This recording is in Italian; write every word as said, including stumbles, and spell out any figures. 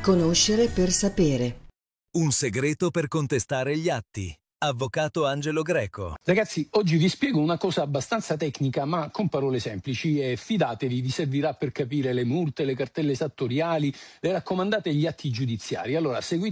Conoscere per sapere. Un segreto per contestare gli atti. Avvocato Angelo Greco. Ragazzi, oggi vi spiego una cosa abbastanza tecnica, ma con parole semplici, e fidatevi, vi servirà per capire le multe, le cartelle esattoriali, le raccomandate e gli atti giudiziari. Allora, seguite